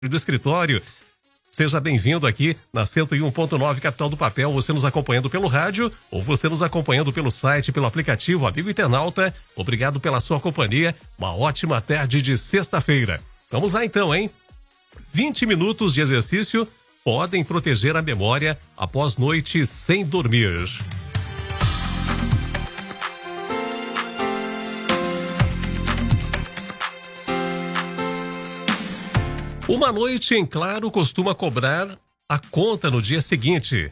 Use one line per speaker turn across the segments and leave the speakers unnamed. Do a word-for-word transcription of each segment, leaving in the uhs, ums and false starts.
do escritório. Seja bem-vindo aqui na cento e um ponto nove Capital do Papel, você nos acompanhando pelo rádio ou você nos acompanhando pelo site, pelo aplicativo. Amigo internauta, obrigado pela sua companhia, uma ótima tarde de sexta-feira. Vamos lá então, hein? vinte minutos de exercício podem proteger a memória após noite sem dormir. Uma noite em claro costuma cobrar a conta no dia seguinte.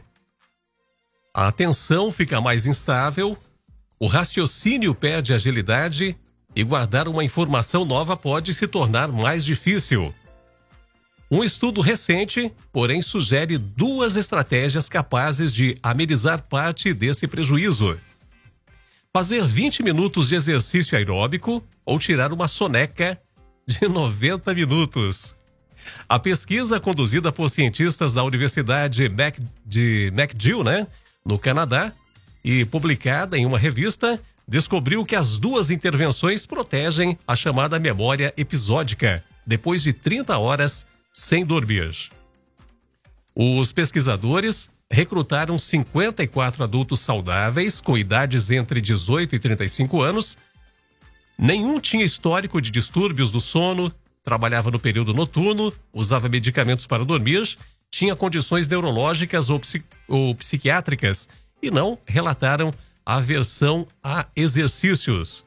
A atenção fica mais instável, o raciocínio perde agilidade e guardar uma informação nova pode se tornar mais difícil. Um estudo recente, porém, sugere duas estratégias capazes de amenizar parte desse prejuízo. Fazer vinte minutos de exercício aeróbico ou tirar uma soneca de noventa minutos. A pesquisa conduzida por cientistas da Universidade Mac, de McGill, né, no Canadá, e publicada em uma revista, descobriu que as duas intervenções protegem a chamada memória episódica, depois de trinta horas sem dormir. Os pesquisadores recrutaram cinquenta e quatro adultos saudáveis com idades entre dezoito e trinta e cinco anos. Nenhum tinha histórico de distúrbios do sono, trabalhava no período noturno, usava medicamentos para dormir, tinha condições neurológicas ou, psi- ou psiquiátricas e não relataram aversão a exercícios.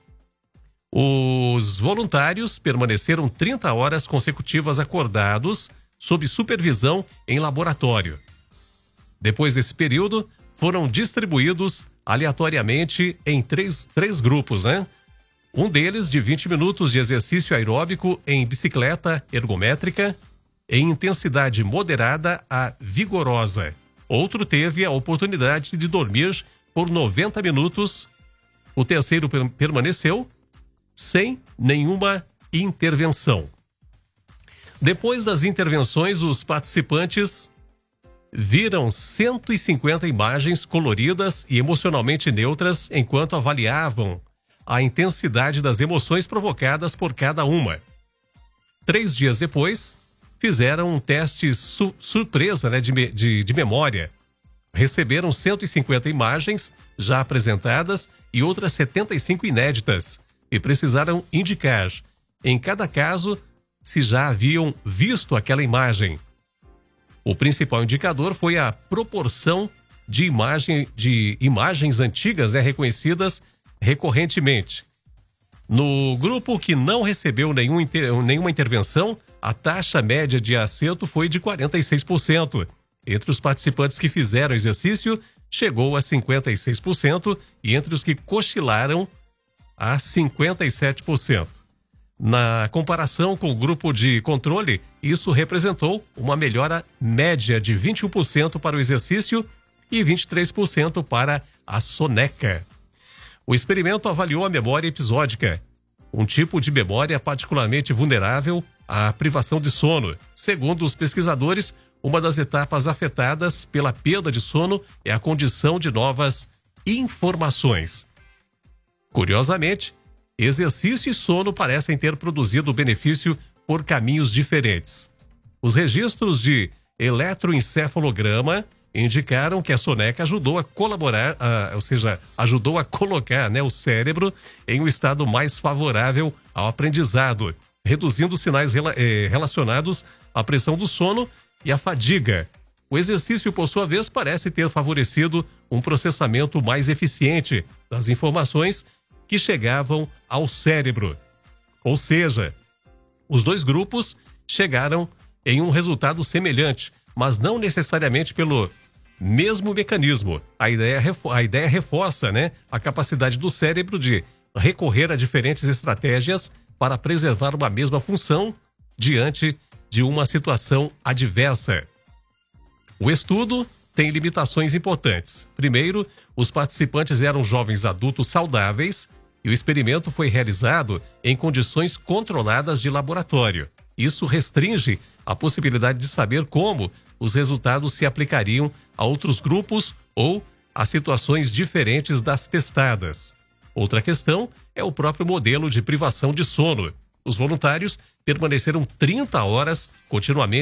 Os voluntários permaneceram trinta horas consecutivas acordados sob supervisão em laboratório. Depois desse período, foram distribuídos aleatoriamente em três, três grupos, né? Um deles de vinte minutos de exercício aeróbico em bicicleta ergométrica, em intensidade moderada a vigorosa. Outro teve a oportunidade de dormir por noventa minutos. O terceiro per- permaneceu sem nenhuma intervenção. Depois das intervenções, os participantes viram cento e cinquenta imagens coloridas e emocionalmente neutras enquanto avaliavam a intensidade das emoções provocadas por cada uma. Três dias depois, fizeram um teste su- surpresa né, de, me- de, de memória. Receberam cento e cinquenta imagens já apresentadas e outras setenta e cinco inéditas e precisaram indicar, em cada caso, se já haviam visto aquela imagem. O principal indicador foi a proporção de, imagem, de imagens antigas né, reconhecidas recorrentemente. No grupo que não recebeu nenhum inter... nenhuma intervenção, a taxa média de acerto foi de quarenta e seis por cento. Entre os participantes que fizeram exercício, chegou a cinquenta e seis por cento e entre os que cochilaram, a cinquenta e sete por cento. Na comparação com o grupo de controle, isso representou uma melhora média de vinte e um por cento para o exercício e vinte e três por cento para a soneca. O experimento avaliou a memória episódica, um tipo de memória particularmente vulnerável à privação de sono. Segundo os pesquisadores, uma das etapas afetadas pela perda de sono é a condição de novas informações. Curiosamente, exercício e sono parecem ter produzido benefício por caminhos diferentes. Os registros de eletroencefalograma indicaram que a soneca ajudou a colaborar, a, ou seja, ajudou a colocar né, o cérebro em um estado mais favorável ao aprendizado, reduzindo sinais rela, eh, relacionados à pressão do sono e à fadiga. O exercício, por sua vez, parece ter favorecido um processamento mais eficiente das informações que chegavam ao cérebro. Ou seja, os dois grupos chegaram em um resultado semelhante, mas não necessariamente pelo mesmo mecanismo. A ideia, a ideia reforça né, a capacidade do cérebro de recorrer a diferentes estratégias para preservar uma mesma função diante de uma situação adversa. O estudo tem limitações importantes. Primeiro, os participantes eram jovens adultos saudáveis e o experimento foi realizado em condições controladas de laboratório. Isso restringe a possibilidade de saber como os resultados se aplicariam a outros grupos ou a situações diferentes das testadas. Outra questão é o próprio modelo de privação de sono. Os voluntários permaneceram trinta horas continuamente